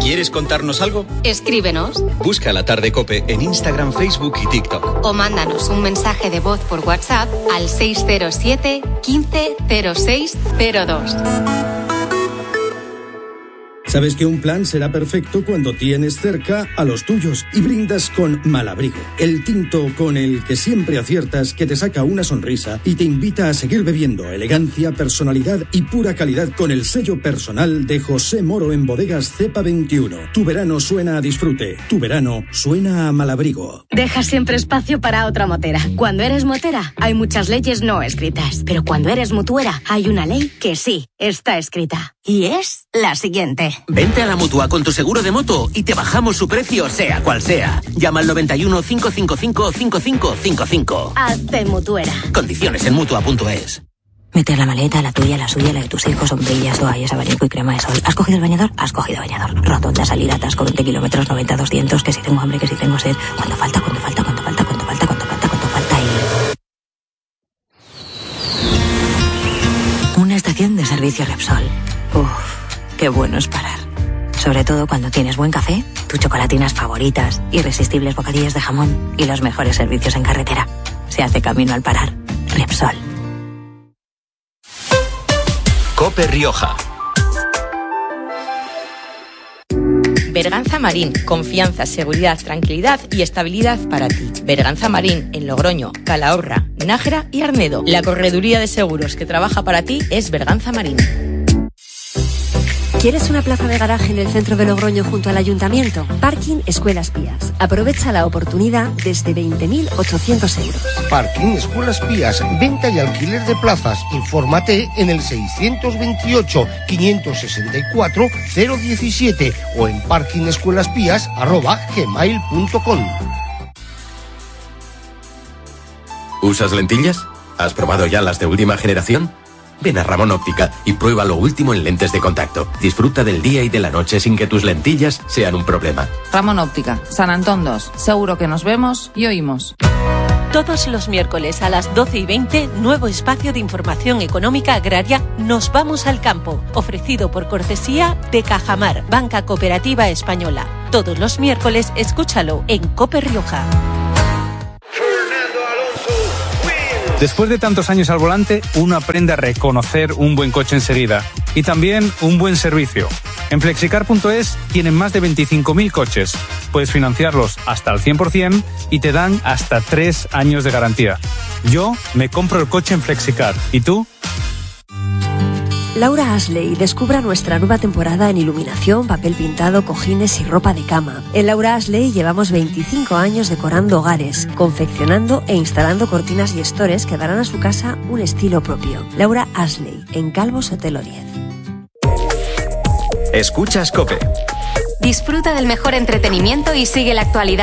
¿Quieres contarnos algo? Escríbenos. Busca La Tarde COPE en Instagram, Facebook y TikTok. O mándanos un mensaje de voz por WhatsApp al 607 15 06 02. Sabes que un plan será perfecto cuando tienes cerca a los tuyos y brindas con Malabrigo, el tinto con el que siempre aciertas, que te saca una sonrisa y te invita a seguir bebiendo. Elegancia, personalidad y pura calidad con el sello personal de José Moro en Bodegas Cepa 21. Tu verano suena a disfrute, tu verano suena a Malabrigo. Deja siempre espacio para otra motera. Cuando eres motera hay muchas leyes no escritas, pero cuando eres mutuera hay una ley que sí está escrita. Y es la siguiente. Vente a la Mutua con tu seguro de moto y te bajamos su precio sea cual sea. Llama al 91 555 5555. Hazte mutuera. Condiciones en Mutua.es. Meter la maleta, la tuya, la suya, la de tus hijos, sombrillas, toallas, abanico y crema de sol. ¿Has cogido el bañador? Has cogido bañador. Rotonda, salir, atasco, 20 kilómetros, 90, 200, que si tengo hambre, que si tengo sed. ¿Cuánto falta? ¿Cuánto falta? ¿Cuánto falta? ¿Cuánto falta? ¿Cuánto falta? ¿Cuánto falta? Y... una estación de servicio Repsol. Uf, qué bueno es parar. Sobre todo cuando tienes buen café, tus chocolatinas favoritas, irresistibles bocadillos de jamón y los mejores servicios en carretera. Se hace camino al parar. Repsol. COPE Rioja. Berganza Marín, confianza, seguridad, tranquilidad y estabilidad para ti. Berganza Marín, en Logroño, Calahorra, Nájera y Arnedo. La correduría de seguros que trabaja para ti es Berganza Marín. ¿Quieres una plaza de garaje en el centro de Logroño junto al ayuntamiento? Parking Escuelas Pías. Aprovecha la oportunidad desde 20.800 euros. Parking Escuelas Pías. Venta y alquiler de plazas. Infórmate en el 628 564 017 o en parkingescuelaspías@gmail.com. ¿Usas lentillas? ¿Has probado ya las de última generación? Ven a Ramón Óptica y prueba lo último en lentes de contacto. Disfruta del día y de la noche sin que tus lentillas sean un problema. Ramón Óptica, San Antón 2. Seguro que nos vemos y oímos. Todos los miércoles a las 12:20, nuevo espacio de información económica agraria Nos vamos al campo, ofrecido por cortesía de Cajamar, Banca Cooperativa Española. Todos los miércoles escúchalo en COPE Rioja. Después de tantos años al volante, uno aprende a reconocer un buen coche enseguida y también un buen servicio. En Flexicar.es tienen más de 25.000 coches. Puedes financiarlos hasta el 100% y te dan hasta 3 años de garantía. Yo me compro el coche en Flexicar. ¿Y tú? Laura Ashley descubra nuestra nueva temporada en iluminación, papel pintado, cojines y ropa de cama. En Laura Ashley llevamos 25 años decorando hogares, confeccionando e instalando cortinas y estores que darán a su casa un estilo propio. Laura Ashley, en Calvo Sotelo 10. Escuchas COPE. Disfruta del mejor entretenimiento y sigue la actualidad